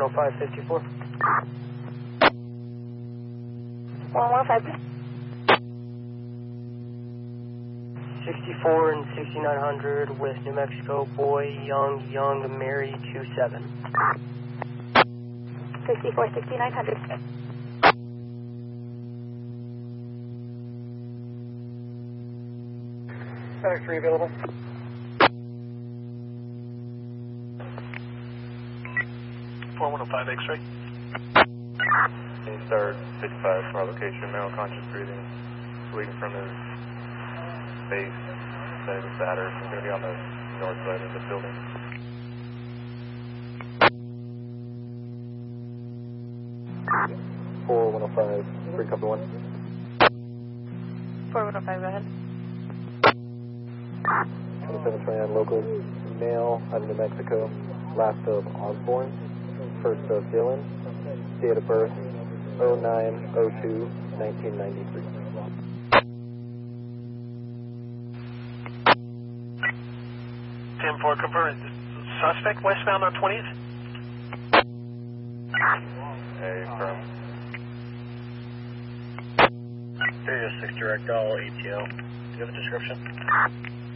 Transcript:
41554. 115. 64 and 6900 West New Mexico, boy, young, Mary, 27. 64, 6900. Center 3 available. X-ray. Start 55 for location, male conscious breathing, bleeding from his face, setting his batter. He's going to be on the north side of the building. Four 105, free copy 1. 4105, go ahead. 2729 local, male out of New Mexico, last of Osborne, first of Dylan, date of birth 09/02/1993. 10-4, confirm. Suspect westbound on 20th? Hey, firm. Stereo 6 direct all ATL. Do you have a description?